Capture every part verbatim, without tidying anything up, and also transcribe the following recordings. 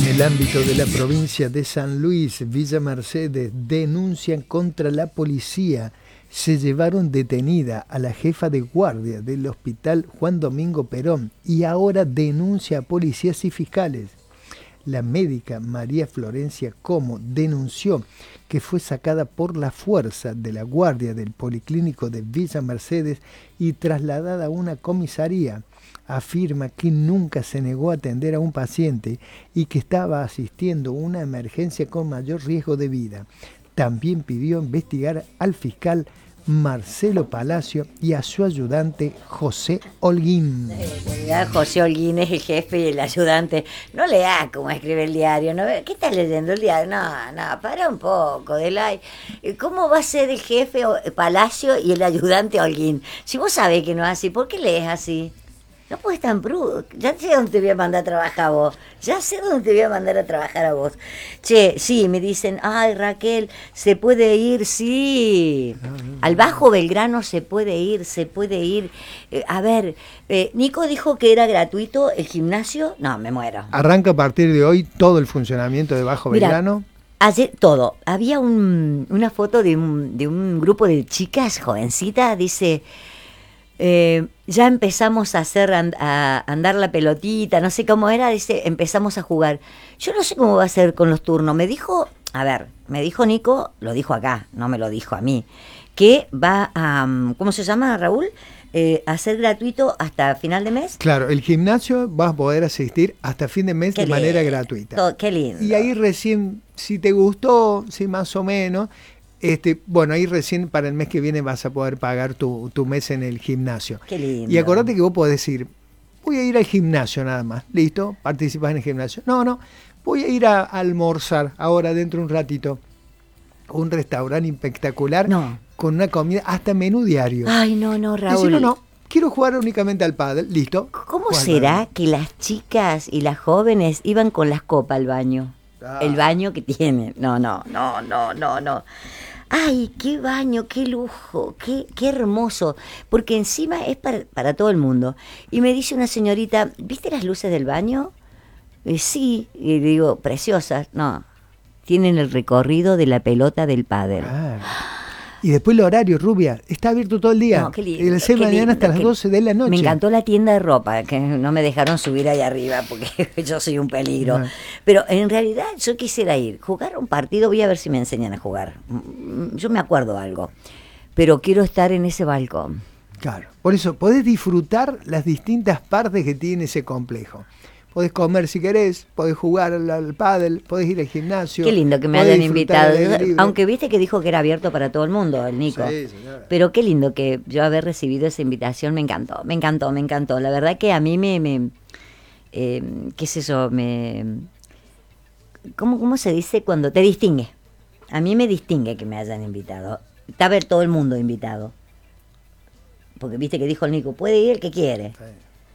el ámbito de la provincia de San Luis, Villa Mercedes, denuncian contra la policía. Se llevaron detenida a la jefa de guardia del hospital Juan Domingo Perón y ahora denuncia a policías y fiscales. La médica María Florencia Como denunció que fue sacada por la fuerza de la guardia del Policlínico de Villa Mercedes y trasladada a una comisaría. Afirma que nunca se negó a atender a un paciente y que estaba asistiendo a una emergencia con mayor riesgo de vida. También pidió investigar al fiscal Marcelo Palacio y a su ayudante José Holguín. Eh, José Holguín es el jefe y el ayudante. No leas como escribe el diario. ¿No? ¿Qué estás leyendo el diario? No, no, para un poco. Delay. ¿Cómo va a ser el jefe Palacio y el ayudante Holguín? Si vos sabés que no es así, ¿por qué lees así? No puedes tan bruto. Ya sé dónde te voy a mandar a trabajar a vos. Ya sé dónde te voy a mandar a trabajar a vos. Che, sí, me dicen, ay, Raquel, se puede ir, sí. Al Bajo Belgrano se puede ir, se puede ir. Eh, a ver, eh, Nico dijo que era gratuito el gimnasio. No, me muero. Arranca a partir de hoy todo el funcionamiento de Bajo Mirá, Belgrano. Ayer, todo. Había un, una foto de un, de un grupo de chicas jovencitas, dice... Eh, ya empezamos a hacer and, a andar la pelotita, no sé cómo era, dice, empezamos a jugar. Yo no sé cómo va a ser con los turnos. Me dijo, a ver, me dijo Nico, lo dijo acá, no me lo dijo a mí, que va a, ¿cómo se llama, Raúl? Eh, a ser gratuito hasta final de mes. Claro, el gimnasio vas a poder asistir hasta fin de mes Qué de lindo, manera gratuita. todo, qué lindo. Y ahí recién, si te gustó, si más o menos... Este, bueno, ahí recién para el mes que viene vas a poder pagar tu, tu mes en el gimnasio. Qué lindo. Y acordate que vos podés decir, voy a ir al gimnasio nada más, ¿listo? Participás en el gimnasio. No, no, voy a ir a, a almorzar ahora dentro de un ratito. Un restaurante espectacular no. con una comida hasta menú diario. Ay, no, no, Raúl. Decir, no, no, quiero jugar únicamente al pádel, ¿listo? ¿Cómo Jugar será que las chicas y las jóvenes iban con las copas al baño? Ah. El baño que tienen. No, no, no, no, no, no. Ay, qué baño, qué lujo, qué, qué hermoso, porque encima es para, para todo el mundo. Y me dice una señorita, ¿viste las luces del baño? Eh, sí, y le digo, preciosas. No, tienen el recorrido de la pelota del pádel. Ah. Y después el horario, Rubia, está abierto todo el día. No, qué lindo, de las seis de la mañana hasta las doce de la noche. Me encantó la tienda de ropa, que no me dejaron subir ahí arriba porque yo soy un peligro. No. Pero en realidad yo quisiera ir, jugar un partido, voy a ver si me enseñan a jugar. Yo me acuerdo algo, pero quiero estar en ese balcón. Claro, por eso podés disfrutar las distintas partes que tiene ese complejo. Podés comer si querés, podés jugar al, al pádel, podés ir al gimnasio. Qué lindo que me hayan invitado. Aunque viste que dijo que era abierto para todo el mundo, el Nico. Sí, señora. Pero qué lindo que yo haber recibido esa invitación, me encantó, me encantó, me encantó. La verdad que a mí me, me eh, qué sé yo, me... ¿cómo, ¿Cómo se dice cuando te distingue? A mí me distingue que me hayan invitado. Está a ver todo el mundo invitado. Porque viste que dijo el Nico, puede ir el que quiere. Sí.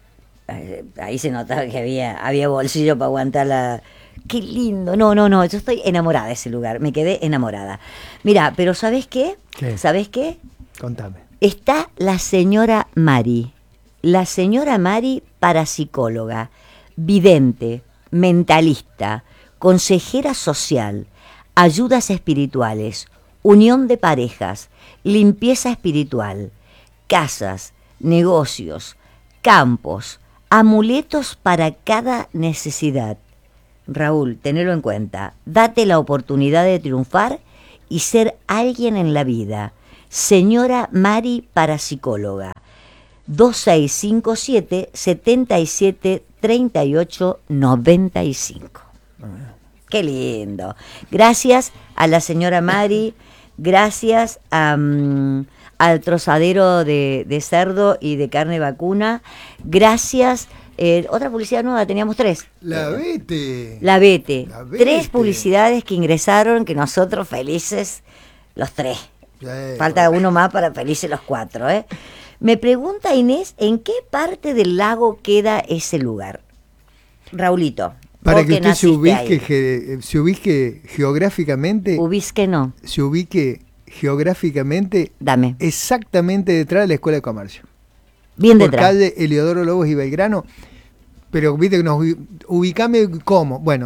Ahí se notaba que había había bolsillo para aguantar la... ¡Qué lindo! No, no, no, yo estoy enamorada de ese lugar, me quedé enamorada. Mira, pero ¿sabes qué? ¿Qué? ¿Sabes qué? Contame. Está la señora Mari, la señora Mari parapsicóloga, vidente, mentalista, consejera social, ayudas espirituales, unión de parejas, limpieza espiritual, casas, negocios, campos, amuletos para cada necesidad. Raúl, tenelo en cuenta. Date la oportunidad de triunfar y ser alguien en la vida. Señora Mari Parapsicóloga. dos seis cinco siete, siete siete, tres ocho nueve cinco. Qué lindo. Gracias a la señora Mari. Gracias a... Um, al trozadero de, de cerdo y de carne vacuna. Gracias. Eh, otra publicidad nueva, teníamos tres. La Vete. La Vete. La Vete. Tres publicidades que ingresaron, que nosotros felices, los tres. Sí, falta uno más para felices los cuatro. ¿eh? Me pregunta Inés, ¿en qué parte del lago queda ese lugar? Raulito. Para que usted se ubique, ge, se ubique geográficamente. Ubique no. Se ubique geográficamente. Dame. Exactamente detrás de la Escuela de Comercio. Bien por detrás. Calle Eliodoro Lobos y Belgrano. Pero viste que nos ubicame cómo. Bueno,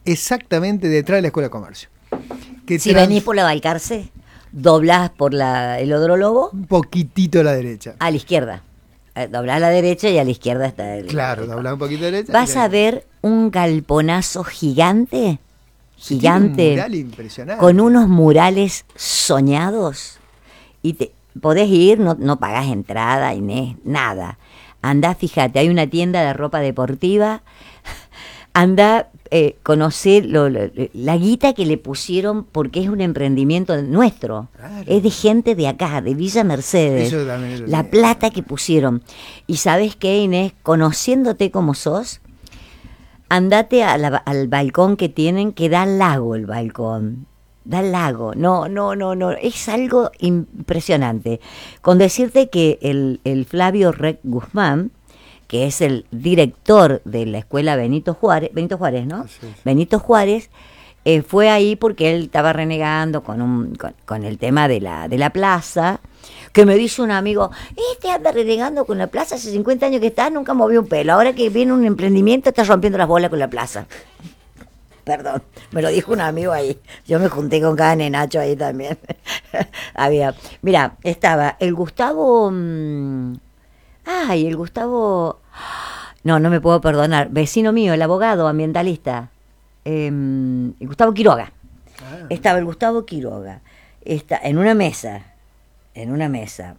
exactamente detrás de la Escuela de Comercio. Que si trans... venís por la Balcarce, doblás por la, el Odro Lobo. Un poquitito a la derecha. A la izquierda. Doblás a la derecha y a la izquierda está el... Claro, doblás un poquito a la derecha. Vas a ver un galponazo gigante, gigante, un mural impresionante, con unos murales soñados. Y te podés ir, no, no pagás entrada, Inés, nada. Andá, fíjate, hay una tienda de ropa deportiva. Andá, eh, conocer lo, lo, la guita que le pusieron, porque es un emprendimiento nuestro. Claro. Es de gente de acá, de Villa Mercedes. Eso también es la bien. Plata que pusieron. Y ¿sabes qué, Inés? Conociéndote como sos, andate a la, al balcón que tienen, que da al lago el balcón. Da al lago. No, no, no, no. Es algo impresionante. Con decirte que el, el Flavio Rec Guzmán, que es el director de la escuela Benito Juárez, Benito Juárez, ¿no? Sí, sí. Benito Juárez, eh, fue ahí porque él estaba renegando con un con, con el tema de la de la plaza, que me dice un amigo, este anda renegando con la plaza, hace cincuenta años que está, nunca movió un pelo, ahora que viene un emprendimiento está rompiendo las bolas con la plaza. Perdón, me lo dijo un amigo ahí. Yo me junté con cada nenacho ahí también. Había, mira, estaba el Gustavo... Mmm, Ay, el Gustavo, no, no me puedo perdonar, vecino mío, el abogado ambientalista, eh, el Gustavo Quiroga. Ah. Estaba el Gustavo Quiroga, está en una mesa, en una mesa,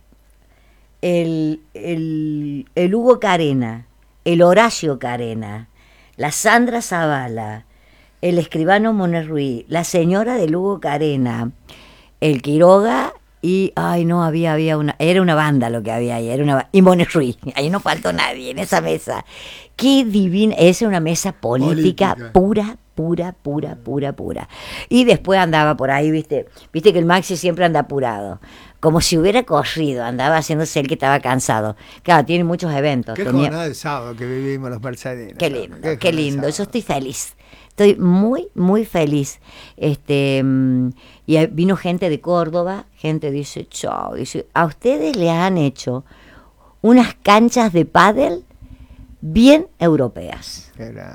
el, el, el Hugo Carena, el Horacio Carena, la Sandra Zavala, el escribano Monerruí, la señora del Hugo Carena, el Quiroga... Y, ay, no, había, había una, era una banda lo que había ahí, era una, y Monerruí, ahí no faltó nadie en esa mesa. Qué divina, esa es una mesa política, política. pura, pura, pura, pura, pura. Y después andaba por ahí, viste, viste que el Maxi siempre anda apurado, como si hubiera corrido, andaba haciéndose el que estaba cansado. Claro, tiene muchos eventos. Qué tenía... jornada de sábado que vivimos los mercedinos. Qué lindo, qué, qué lindo, yo estoy feliz. Estoy muy, muy feliz. Este, y vino gente de Córdoba, gente dice, chao, dice, a ustedes les han hecho unas canchas de pádel bien europeas.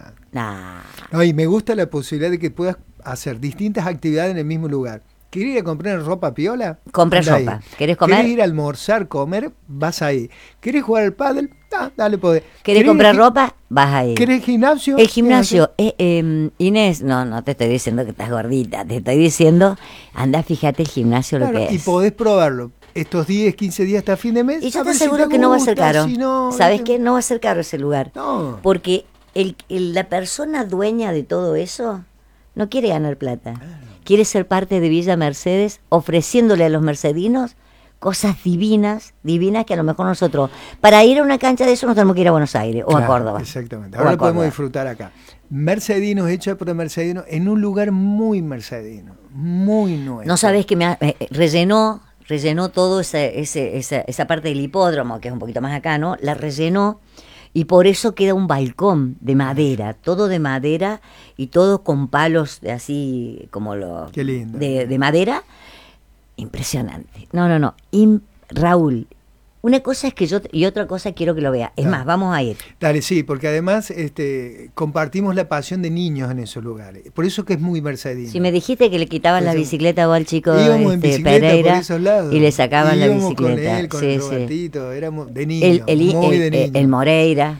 Nah. No, y me gusta la posibilidad de que puedas hacer distintas actividades en el mismo lugar. ¿Querés ir a comprar ropa piola? Compra ropa. Ahí. ¿Querés comer? ¿Querés ir a almorzar, comer? Vas ahí. ¿Querés jugar al pádel? Ah, dale, podés. ¿Querés comprar ropa? Vas ahí. ¿Querés gimnasio? El gimnasio, eh, eh, Inés, no, no te estoy diciendo que estás gordita, te estoy diciendo, anda, fíjate el gimnasio claro, lo que y es. Y podés probarlo. Estos diez, quince días hasta fin de mes. Y yo te aseguro si que gusta, no va a ser caro. Si no, ¿sabes no, qué? No va a ser caro ese lugar. No. Porque el, el, la persona dueña de todo eso no quiere ganar plata. Claro. Quiere ser parte de Villa Mercedes, ofreciéndole a los mercedinos cosas divinas, divinas que a lo mejor nosotros, para ir a una cancha de eso nos tenemos que ir a Buenos Aires claro, o a Córdoba. Exactamente, ahora lo podemos disfrutar acá. Mercedinos, hecha por mercedinos, en un lugar muy mercedino, muy nuevo. No sabes que me eh, rellenó, rellenó todo ese, ese, esa, esa parte del hipódromo, que es un poquito más acá, ¿no? La rellenó. Y por eso queda un balcón de madera, todo de madera y todo con palos de así como lo Qué lindo. De, de madera. Impresionante. No, no, no. Im, Raúl, una cosa es que yo y otra cosa quiero que lo vea. Es Dale. más, vamos a ir. Dale, sí, porque además este, compartimos la pasión de niños en esos lugares. Por eso que es muy mercedino. Si me dijiste que le quitaban pues la bicicleta vos al chico este, Pereira por esos lados. Y le sacaban íbamos la bicicleta. Con él, con sí, el sí. Robertito, éramos de niños, el, el, muy el, de niños. El, el Moreira.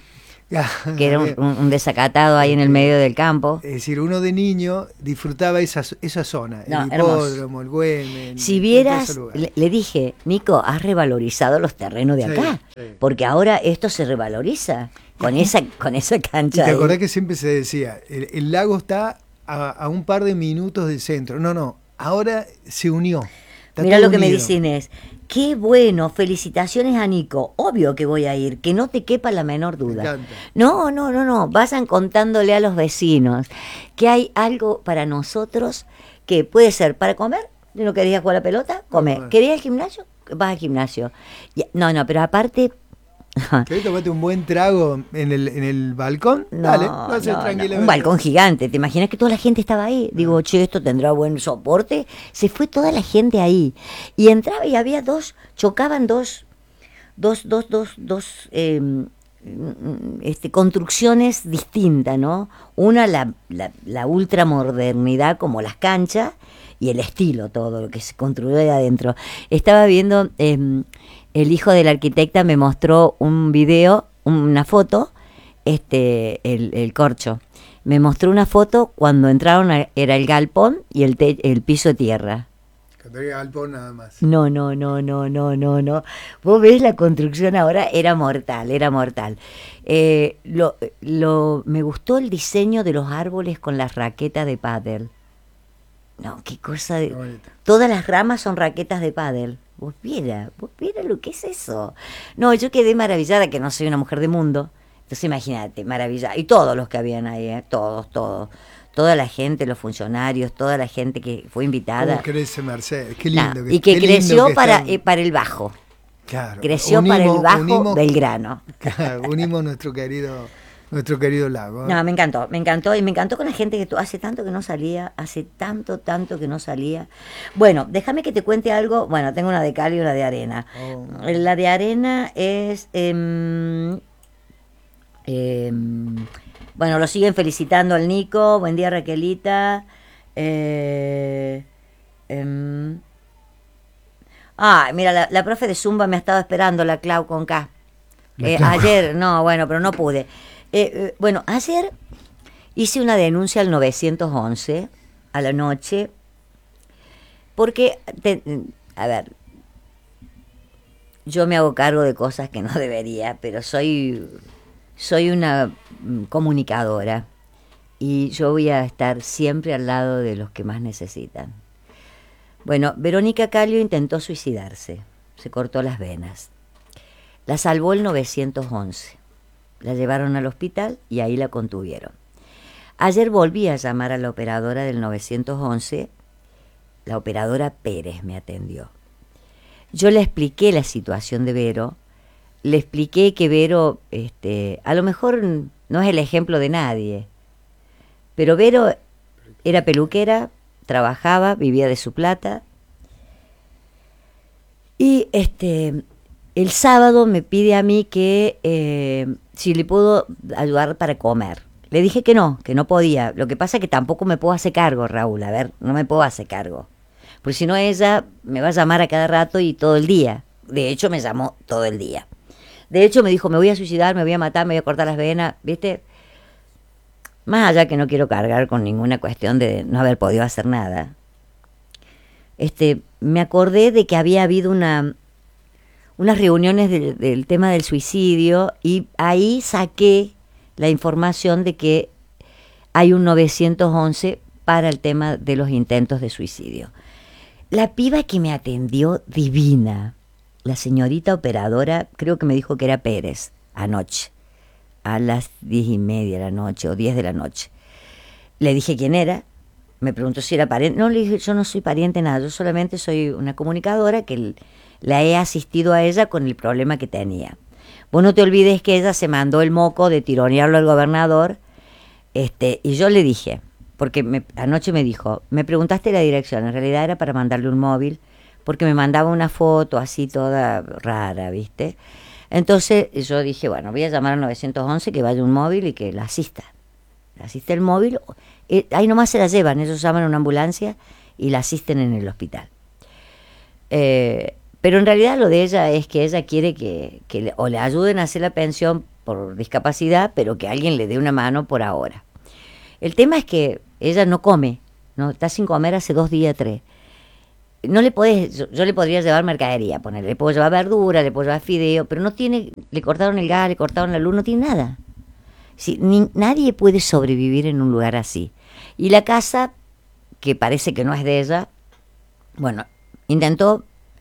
Que era un, un desacatado ahí en el medio del campo. Es decir, uno de niño disfrutaba esa, esa zona, no, el hipódromo, el Güemes. Si vieras, le, le dije, Nico, has revalorizado los terrenos de acá, sí, sí. porque ahora esto se revaloriza con esa, con esa cancha. ¿Y te ahí. acordás que siempre se decía, el, el lago está a, a un par de minutos del centro? No, no, ahora se unió. Mira lo que unido. Me dice Inés. Qué bueno, felicitaciones a Nico. Obvio que voy a ir, que no te quepa la menor duda. No, no, no, no. Vayan contándole a los vecinos que hay algo para nosotros que puede ser para comer. ¿No querías jugar a la pelota? Come. No, ¿querías al gimnasio? Vas al gimnasio. No, no, pero aparte... ¿Querés tomarte un buen trago en el, en el balcón? No, Dale, no, no, tranquilamente. Un balcón gigante. ¿Te imaginas que toda la gente estaba ahí? Digo, che, esto tendrá buen soporte. Se fue toda la gente ahí. Y entraba y había dos, chocaban dos, dos, dos, dos, dos, eh, este, construcciones distintas, ¿no? Una, la, la, la ultramodernidad como las canchas y el estilo, todo lo que se construyó ahí adentro. Estaba viendo, eh, el hijo de la arquitecta me mostró un video, una foto, este, el, el corcho. Me mostró una foto cuando entraron, a, era el galpón y el, te, el piso de tierra. Cuando era galpón nada más. No, no, no, no, no, no, no. Vos ves la construcción ahora, era mortal, era mortal. Eh, lo, lo, me gustó el diseño de los árboles con las raquetas de pádel. No, qué cosa de... Qué todas las ramas son raquetas de pádel. Vos viera, vos viera lo que es eso. No, yo quedé maravillada, que no soy una mujer de mundo. Entonces imagínate, maravillada. Y todos los que habían ahí, ¿eh? todos, todos. Toda la gente, los funcionarios, toda la gente que fue invitada. ¿Cómo crece Mercedes? Qué lindo. No, que, y que qué creció lindo que para, está... eh, para el bajo. Claro. Creció unimos, para el bajo unimos, Belgrano. Claro, unimos nuestro querido, nuestro querido lago. ¿eh? No, me encantó, me encantó. Y me encantó con la gente que tú, hace tanto que no salía, hace tanto, tanto que no salía. Bueno, déjame que te cuente algo. Bueno, tengo una de cal y una de arena. Oh. La de arena es... Eh, eh, bueno, lo siguen felicitando al Nico. Buen día, Raquelita. Eh, eh, ah, mira, la, la profe de Zumba me ha estado esperando, la Clau con K. Eh, ayer, no, bueno, pero no pude. Eh, eh, bueno, ayer hice una denuncia al nueve once a la noche, porque, te, a ver, yo me hago cargo de cosas que no debería, pero soy, soy una comunicadora y yo voy a estar siempre al lado de los que más necesitan. Bueno, Verónica Calio intentó suicidarse, se cortó las venas. La salvó el nueve once. La llevaron al hospital y ahí la contuvieron. Ayer volví a llamar a la operadora del nueve once. La operadora Pérez me atendió. Yo le expliqué la situación de Vero. Le expliqué que Vero, este, a lo mejor no es el ejemplo de nadie, pero Vero era peluquera, trabajaba, vivía de su plata. Y este... el sábado me pide a mí que eh, si le puedo ayudar para comer. Le dije que no, que no podía. Lo que pasa es que tampoco me puedo hacer cargo, Raúl. A ver, no me puedo hacer cargo. Porque si no, ella me va a llamar a cada rato y todo el día. De hecho, me llamó todo el día. De hecho, me dijo, me voy a suicidar, me voy a matar, me voy a cortar las venas. ¿Viste? Más allá que no quiero cargar con ninguna cuestión de no haber podido hacer nada. Este, me acordé de que había habido una... unas reuniones del, del tema del suicidio y ahí saqué la información de que hay un nueve once para el tema de los intentos de suicidio. La piba que me atendió, divina, la señorita operadora, creo que me dijo que era Pérez, anoche, a las diez y media de la noche o diez de la noche. Le dije quién era, me preguntó si era pariente. No, le dije, yo no soy pariente nada, yo solamente soy una comunicadora que... El, la he asistido a ella con el problema que tenía. Vos no te olvides que ella se mandó el moco de tironearlo al gobernador, este, y yo le dije, porque me, anoche me dijo, me preguntaste la dirección, en realidad era para mandarle un móvil, porque me mandaba una foto así toda rara, ¿viste? Entonces yo dije, bueno, voy a llamar al nueve once, que vaya un móvil y que la asista. La asiste el móvil, eh, ahí nomás se la llevan, ellos llaman a una ambulancia y la asisten en el hospital. Eh... Pero en realidad lo de ella es que ella quiere que, que le, o le ayuden a hacer la pensión por discapacidad, pero que alguien le dé una mano por ahora. El tema es que ella no come, no está sin comer hace dos días, tres. No le podés, yo, yo le podría llevar mercadería, ponerle, le puedo llevar verdura, le puedo llevar fideo, pero no tiene, le cortaron el gas, le cortaron la luz, no tiene nada. Sí, ni, nadie puede sobrevivir en un lugar así. Y la casa, que parece que no es de ella, bueno, intentó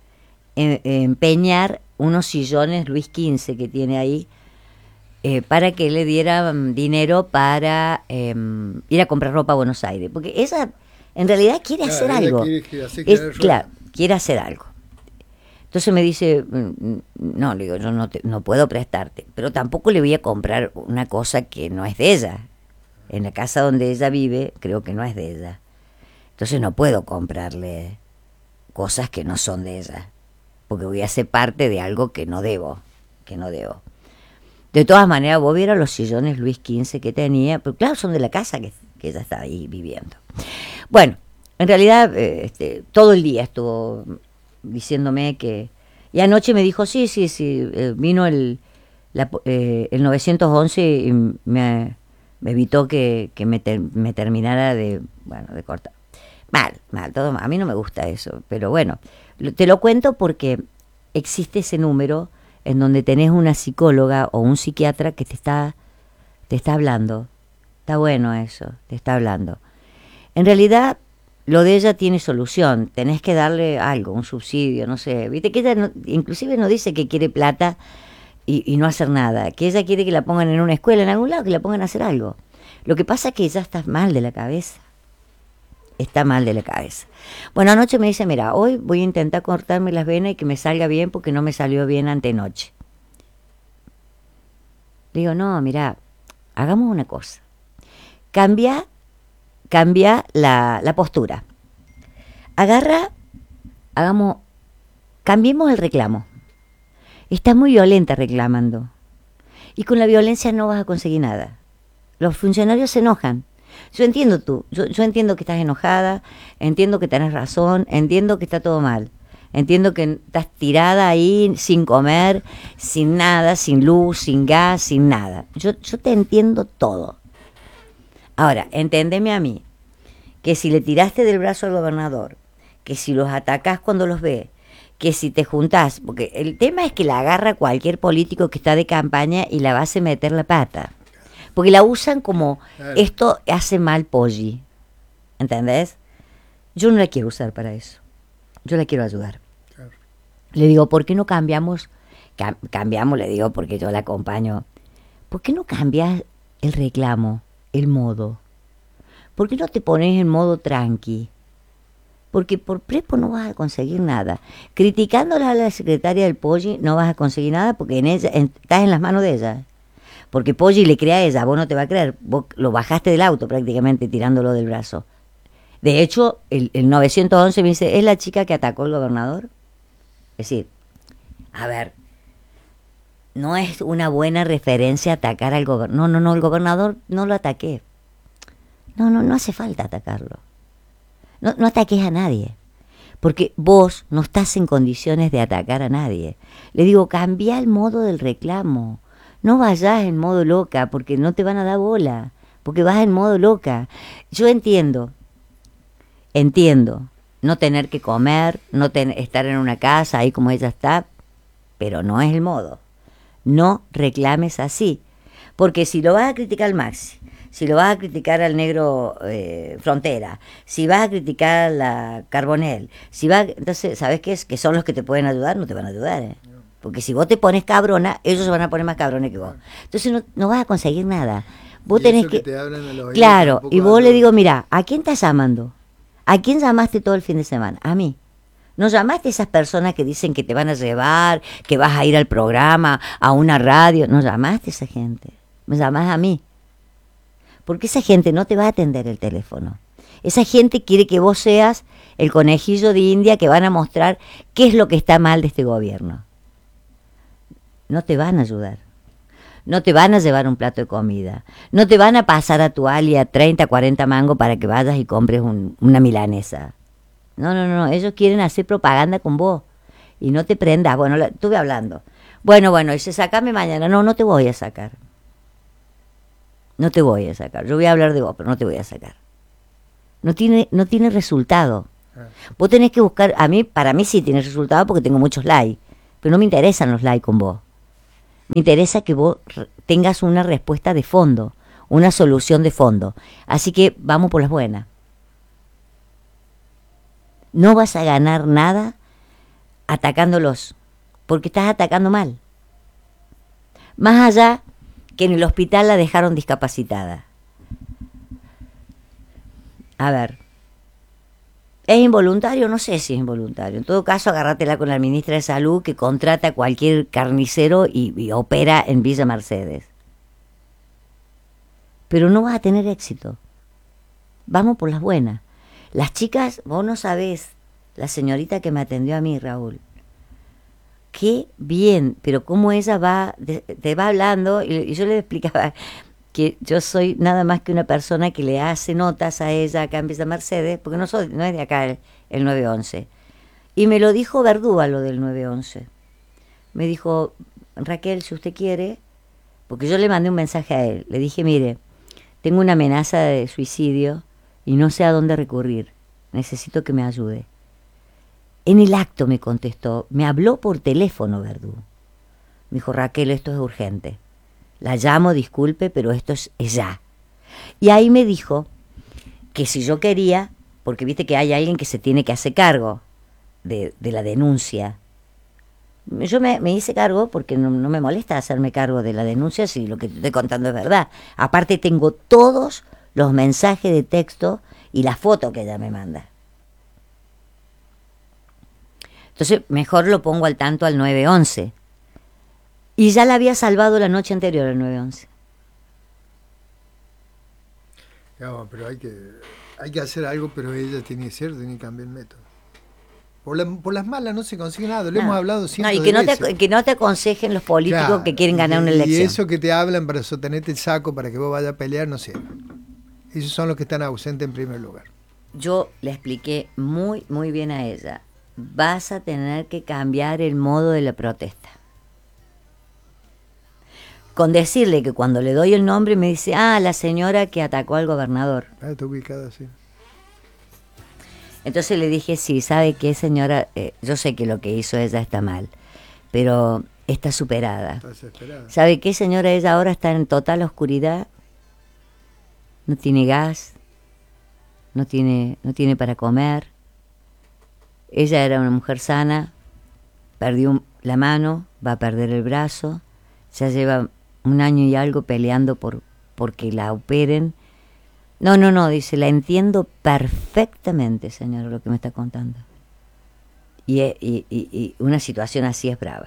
empeñar unos sillones Luis quince que tiene ahí eh, para que le diera dinero para eh, ir a comprar ropa a Buenos Aires, porque ella en realidad quiere claro, hacer algo, quiere, quiere hacer, es, quiere claro, quiere hacer algo. Entonces me dice, no, le digo, yo no, te, no puedo prestarte, pero tampoco le voy a comprar una cosa que no es de ella. En la casa donde ella vive, creo que no es de ella. Entonces no puedo comprarle cosas que no son de ella, porque voy a ser parte de algo que no debo, que no debo. De todas maneras, vos vieras los sillones Luis quince que tenía, pero claro, son de la casa que, que ella está ahí viviendo. Bueno, en realidad, eh, este, todo el día estuvo diciéndome que... Y anoche me dijo, sí, sí, sí, eh, vino el, la, eh, el novecientos once y me, me evitó que, que me, ter, me terminara de, bueno, de cortar. Mal, mal, todo mal. A mí no me gusta eso, pero bueno, te lo cuento porque existe ese número en donde tenés una psicóloga o un psiquiatra que te está, te está hablando. Está bueno eso, te está hablando. En realidad, lo de ella tiene solución. Tenés que darle algo, un subsidio, no sé. Viste que ella no, inclusive no dice que quiere plata y, y no hacer nada. Que ella quiere que la pongan en una escuela, en algún lado, que la pongan a hacer algo. Lo que pasa es que ella está mal de la cabeza. Está mal de la cabeza. Bueno, anoche me dice, mira, hoy voy a intentar cortarme las venas y que me salga bien porque no me salió bien antenoche. Le digo, no, mira, hagamos una cosa. Cambia, cambia la, la postura. Agarra, hagamos, cambiemos el reclamo. Estás muy violenta reclamando. Y con la violencia no vas a conseguir nada. Los funcionarios se enojan. Yo entiendo tú, yo, yo entiendo que estás enojada, entiendo que tenés razón, entiendo que está todo mal, entiendo que estás tirada ahí sin comer, sin nada, sin luz, sin gas, sin nada. Yo, yo te entiendo todo. Ahora, entendeme a mí, que si le tiraste del brazo al gobernador, que si los atacás cuando los ve, que si te juntás, porque el tema es que la agarra cualquier político que está de campaña y la va a hacer meter la pata. Porque la usan como, claro, esto hace mal Poggi, ¿entendés? Yo no la quiero usar para eso, yo la quiero ayudar. Claro. Le digo, ¿por qué no cambiamos? Cam- cambiamos, le digo, porque yo la acompaño. ¿Por qué no cambias el reclamo, el modo? ¿Por qué no te pones en modo tranqui? Porque por prepo no vas a conseguir nada. Criticándola a la secretaria del Poggi no vas a conseguir nada porque en ella, en, estás en las manos de ella. Porque Poggi le cree a ella, vos no te va a creer, vos lo bajaste del auto prácticamente tirándolo del brazo. De hecho, el, el novecientos once me dice, ¿es la chica que atacó al gobernador? Es decir, a ver, no es una buena referencia atacar al gobernador. No, no, no, el gobernador no lo ataqué. No, no, no hace falta atacarlo. No, no ataques a nadie. Porque vos no estás en condiciones de atacar a nadie. Le digo, cambia el modo del reclamo. No vayas en modo loca, porque no te van a dar bola, porque vas en modo loca. Yo entiendo, entiendo, no tener que comer, no ten, estar en una casa ahí como ella está, pero no es el modo. No reclames así, porque si lo vas a criticar al Maxi, si lo vas a criticar al negro eh, Frontera, si vas a criticar a la Carbonell, si vas, entonces, ¿sabes qué es? Que son los que te pueden ayudar, no te van a ayudar, ¿eh? Porque si vos te pones cabrona, ellos se van a poner más cabrones que vos. Entonces no, no vas a conseguir nada. Vos y tenés que... que... Te hablan a los claro, y vos hablan... le digo, mira, ¿a quién estás llamando? ¿A quién llamaste todo el fin de semana? A mí. ¿No llamaste a esas personas que dicen que te van a llevar, que vas a ir al programa, a una radio? ¿No llamaste a esa gente? Me llamás a mí. Porque esa gente no te va a atender el teléfono. Esa gente quiere que vos seas el conejillo de India que van a mostrar qué es lo que está mal de este gobierno. No te van a ayudar, no te van a llevar un plato de comida, no te van a pasar a tu alia treinta, cuarenta mangos para que vayas y compres un, una milanesa. No, no, no, ellos quieren hacer propaganda con vos y no te prendas. Bueno, la, estuve hablando. Bueno, bueno, dice, sacame mañana. No, no te voy a sacar. No te voy a sacar. Yo voy a hablar de vos, pero no te voy a sacar. No tiene, no tiene resultado. Vos tenés que buscar, a mí, para mí sí tiene resultado porque tengo muchos likes, pero no me interesan los likes con vos. Me interesa que vos tengas una respuesta de fondo, una solución de fondo. Así que vamos por las buenas. No vas a ganar nada atacándolos, porque estás atacando mal. Más allá que en el hospital la dejaron discapacitada. A ver, ¿es involuntario? No sé si es involuntario. En todo caso, agárratela con la ministra de Salud que contrata a cualquier carnicero y, y opera en Villa Mercedes. Pero no vas a tener éxito. Vamos por las buenas. Las chicas, vos no sabés, la señorita que me atendió a mí, Raúl, qué bien, pero cómo ella va, de, te va hablando, y, y yo le explicaba que yo soy nada más que una persona que le hace notas a ella acá en Villa Mercedes, porque no, soy, no es de acá el, el nueve once. Y me lo dijo Verdúa lo del nueve once. Me dijo, Raquel, si usted quiere, porque yo le mandé un mensaje a él, le dije, mire, tengo una amenaza de suicidio y no sé a dónde recurrir, necesito que me ayude. En el acto me contestó, me habló por teléfono Verdú. Me dijo, Raquel, esto es urgente. La llamo, disculpe, pero esto es, es ya. Y ahí me dijo que si yo quería, porque viste que hay alguien que se tiene que hacer cargo de, de la denuncia. Yo me, me hice cargo porque no, no me molesta hacerme cargo de la denuncia si lo que te estoy contando es verdad. Aparte tengo todos los mensajes de texto y la foto que ella me manda. Entonces, mejor lo pongo al tanto al nueve once. Y ya la había salvado la noche anterior al nueve once. No, pero hay que, hay que hacer algo, pero ella tiene que ser, tiene que cambiar el método. Por, la, por las malas no se consigue nada, lo no. hemos hablado siempre. No, y que no, te, que no te aconsejen los políticos claro, que quieren ganar y, una elección. Y eso que te hablan para sostenerte el saco, para que vos vayas a pelear, no sirve. Esos son los que están ausentes en primer lugar. Yo le expliqué muy, muy bien a ella. Vas a tener que cambiar el modo de la protesta. Con decirle que cuando le doy el nombre me dice, ah, la señora que atacó al gobernador. Ah, está ubicada así. Entonces le dije, sí, ¿sabe qué, señora? Eh, yo sé que lo que hizo ella está mal, pero está superada. Está desesperada. ¿Sabe qué, señora? Ella ahora está en total oscuridad, no tiene gas, no tiene, no tiene para comer. Ella era una mujer sana, perdió la mano, va a perder el brazo, ya lleva un año y algo peleando por porque la operen. No, no, no, dice, la entiendo perfectamente, señora, lo que me está contando. Y, y, y, y una situación así es brava.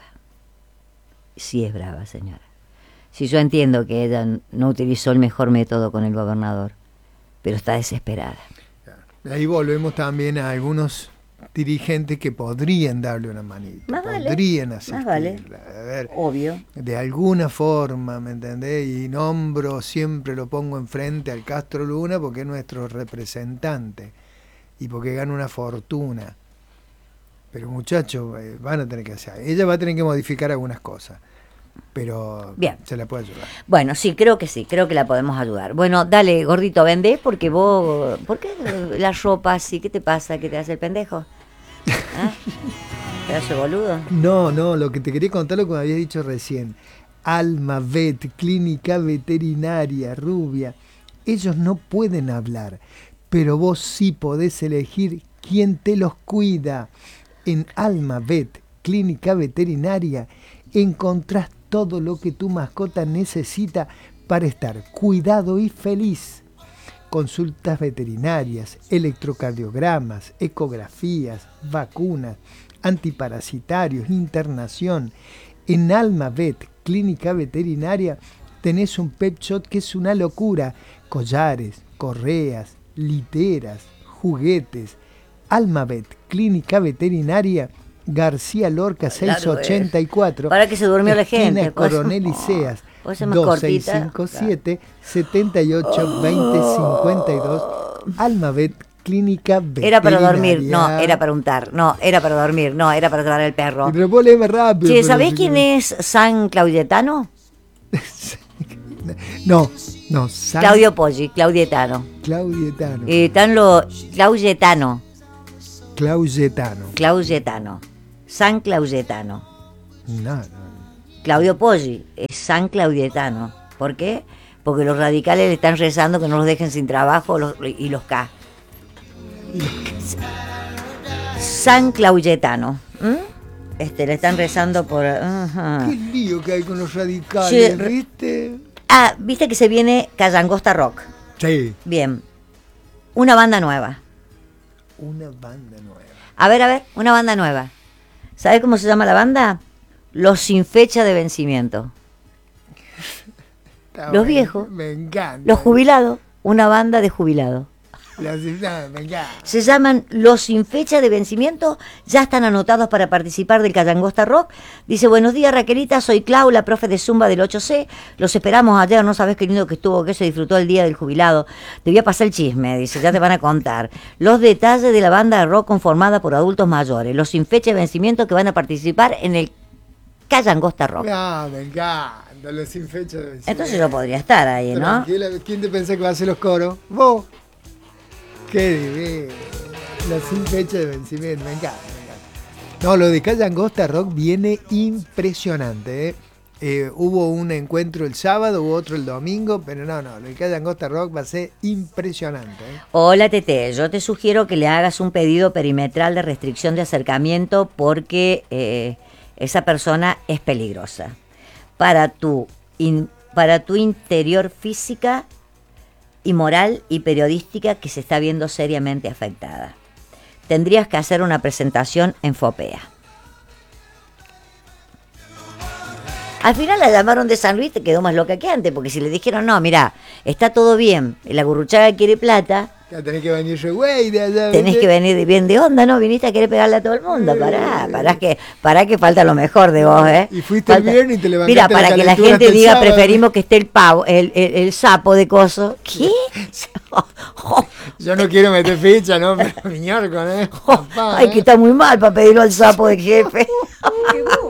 Sí es brava, señora. Si yo entiendo que ella no utilizó el mejor método con el gobernador, pero está desesperada. Ahí volvemos también a algunos dirigentes que podrían darle una manita, más podrían vale, asistirla, más vale. a ver, obvio, de alguna forma, ¿me entendés? Y nombro, siempre lo pongo enfrente al Castro Luna porque es nuestro representante y porque gana una fortuna. Pero muchachos, eh, van a tener que hacer, ella va a tener que modificar algunas cosas, pero bien, se la puede ayudar. Bueno, sí, creo que sí, creo que la podemos ayudar. Bueno, dale, gordito, vendés porque vos, ¿por qué la ropa así? ¿Qué te pasa? ¿Qué te hace el pendejo? ¿Ah? ¿Te hace boludo? No, no, lo que te quería contar lo que me habías dicho recién. Alma Vet, clínica veterinaria, rubia. Ellos no pueden hablar, pero vos sí podés elegir quién te los cuida. En Alma Vet, clínica veterinaria, encontrás todo lo que tu mascota necesita para estar cuidado y feliz. Consultas veterinarias, electrocardiogramas, ecografías, vacunas, antiparasitarios, internación. En Alma Vet, clínica veterinaria, tenés un pet shop que es una locura. Collares, correas, literas, juguetes. Alma Vet, clínica veterinaria, García Lorca seiscientos ochenta y cuatro. Para que se durmió la gente. Esquina Coronel Iseas. dos seis cinco siete, siete ocho, veinte cincuenta y dos. Alma Vet, clínica veterinaria. Era para dormir, no, era para untar, no, era para dormir, no, era para tomar el perro. Pero vos lees más rápido. Che, ¿sabés quién no... es San Claudietano? no, no, San... Claudio Poggi, Claudietano. Claudietano. Eh, están los Claudietano. Claudietano. Claudietano. San Claudietano. No, no. Claudio Poggi es San Claudietano. ¿Por qué? Porque los radicales le están rezando que no los dejen sin trabajo los, y los K. San Claudietano. ¿Mm? Este, le están rezando por... Uh-huh. Qué lío que hay con los radicales, sí. ¿Viste? Ah, ¿viste que se viene Callangosta Rock? Sí. Bien. Una banda nueva. Una banda nueva. A ver, a ver, una banda nueva. ¿Sabes cómo se llama la banda? Los sin fecha de vencimiento. Está los bueno, viejos. Me encanta. Los jubilados. Una banda de jubilados. Los sin- no, me encanta. Se llaman Los Sin Fecha de Vencimiento, ya están anotados para participar del Cayangosta Rock. Dice, buenos días Raquelita, soy Clau, la profe de Zumba del ocho C. Los esperamos ayer, no sabés qué lindo que estuvo, que se disfrutó el día del jubilado. Te voy a pasar el chisme, dice, ya te van a contar. Los detalles de la banda de rock conformada por adultos mayores. Los Sin Fecha de Vencimiento que van a participar en el Cayangosta Rock. No, me encanta. Los sin fecha de vencimiento. Entonces yo podría estar ahí, ¿no? Tranquila, ¿quién te pensás que va a hacer los coros? Vos. Qué divino. Los sin fecha de vencimiento, me encanta, me encanta. No, lo de Cayangosta Rock viene impresionante, ¿eh? Eh, hubo un encuentro el sábado, hubo otro el domingo, pero no, no, lo de Cayangosta Rock va a ser impresionante, ¿eh? Hola Tete, yo te sugiero que le hagas un pedido perimetral de restricción de acercamiento porque eh, esa persona es peligrosa. Para tu, in, para tu interior física y moral y periodística que se está viendo seriamente afectada. Tendrías que hacer una presentación en Fopea. Al final la llamaron de San Luis, te quedó más loca que antes, porque si le dijeron, no, mirá, está todo bien, la Gurruchaga quiere plata, Ya tenés que venir yo, güey, de allá. tenés ¿viste? que venir de bien de onda, ¿no? Viniste a querer pegarle a todo el mundo, pará, pará que, pará que falta lo mejor de vos, ¿eh? Y fuiste el Falta- viernes y te levantaste Mira, la para que la calentura gente hasta el diga, sábado. preferimos que esté el pavo, el, el, el sapo de coso. ¿Qué? Yo no quiero meter ficha, ¿no? Pero miñorco, ¿eh? Papá, Ay, ¿eh? que está muy mal para pedirlo al sapo de jefe.